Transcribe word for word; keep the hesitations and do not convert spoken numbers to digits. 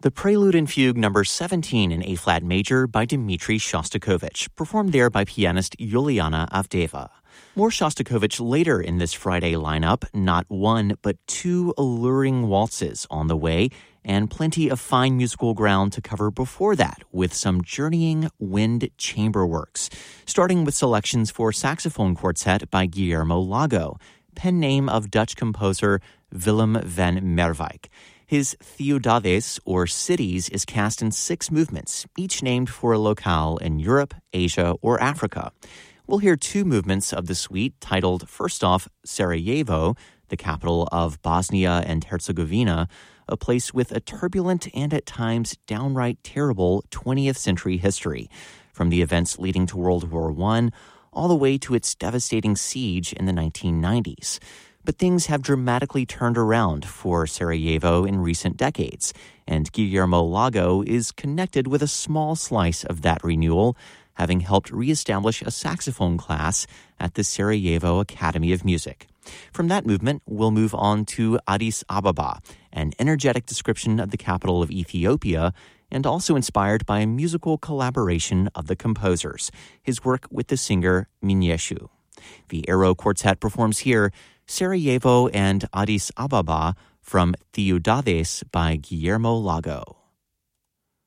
The Prelude and Fugue number seventeen in A-flat major by Dmitri Shostakovich, performed there by pianist Yuliana Avdeeva. More Shostakovich later in this Friday lineup, not one but two alluring waltzes on the way, and plenty of fine musical ground to cover before that with some journeying wind chamber works, starting with selections for saxophone quartet by Guillermo Lago, pen name of Dutch composer Willem van Merwijk. His Ciudades, or Cities, is cast in six movements, each named for a locale in Europe, Asia, or Africa. We'll hear two movements of the suite titled, first off, Sarajevo, the capital of Bosnia and Herzegovina, a place with a turbulent and at times downright terrible twentieth century history, from the events leading to World War One all the way to its devastating siege in the nineteen nineties. But things have dramatically turned around for Sarajevo in recent decades, and Guillermo Lago is connected with a small slice of that renewal, having helped reestablish a saxophone class at the Sarajevo Academy of Music. From that movement, we'll move on to Addis Ababa, an energetic description of the capital of Ethiopia, and also inspired by a musical collaboration of the composers, his work with the singer Minyeshu. The Aero Quartet performs here Sarajevo and Addis Ababa from Ciudades by Guillermo Lago.